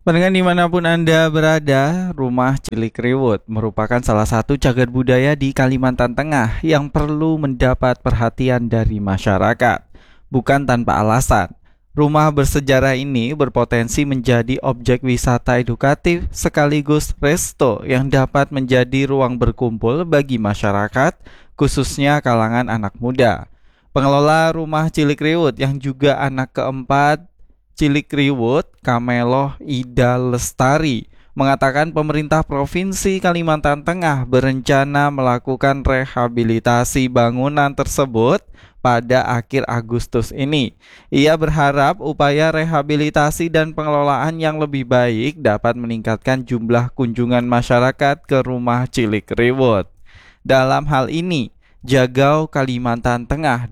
Pendengar dimanapun Anda berada, Rumah Cilikriwut merupakan salah satu cagar budaya di Kalimantan Tengah yang perlu mendapat perhatian dari masyarakat. Bukan tanpa alasan, rumah bersejarah ini berpotensi menjadi objek wisata edukatif sekaligus resto yang dapat menjadi ruang berkumpul bagi masyarakat, khususnya kalangan anak muda. Pengelola Rumah Cilikriwut yang juga anak keempat Cilikriwut, Kameloh Ida Lestari, mengatakan pemerintah Provinsi Kalimantan Tengah berencana melakukan rehabilitasi bangunan tersebut pada akhir Agustus ini. Ia berharap upaya rehabilitasi dan pengelolaan yang lebih baik dapat meningkatkan jumlah kunjungan masyarakat ke Rumah Cilikriwut. Dalam hal ini, Jagau Kalimantan Tengah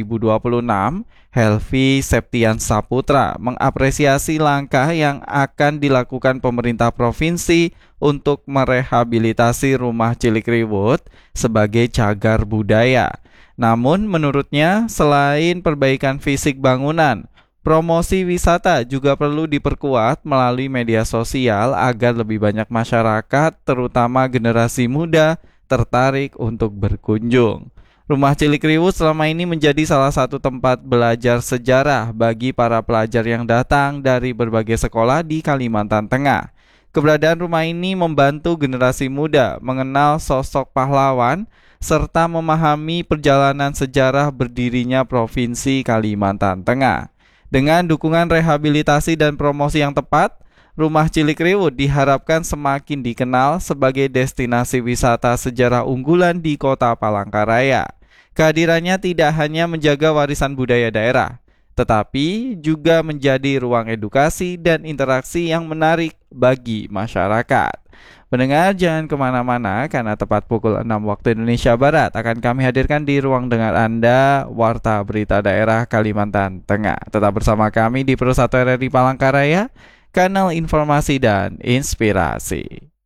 2026, Helvi Septian Saputra mengapresiasi langkah yang akan dilakukan pemerintah provinsi untuk merehabilitasi Rumah Cilikriwut sebagai cagar budaya. Namun menurutnya, selain perbaikan fisik bangunan, promosi wisata juga perlu diperkuat melalui media sosial agar lebih banyak masyarakat, terutama generasi muda, tertarik untuk berkunjung. Rumah Cilikriwut selama ini menjadi salah satu tempat belajar sejarah bagi para pelajar yang datang dari berbagai sekolah di Kalimantan Tengah. Keberadaan rumah ini membantu generasi muda mengenal sosok pahlawan serta memahami perjalanan sejarah berdirinya Provinsi Kalimantan Tengah. Dengan dukungan rehabilitasi dan promosi yang tepat, Rumah Cilikriwut diharapkan semakin dikenal sebagai destinasi wisata sejarah unggulan di Kota Palangkaraya. Kehadirannya tidak hanya menjaga warisan budaya daerah, tetapi juga menjadi ruang edukasi dan interaksi yang menarik bagi masyarakat. Pendengar jangan kemana-mana karena tepat pukul 6 waktu Indonesia Barat akan kami hadirkan di ruang dengar Anda Warta Berita Daerah Kalimantan Tengah. Tetap bersama kami di Pro 1 RRI Palangkaraya, kanal informasi dan inspirasi.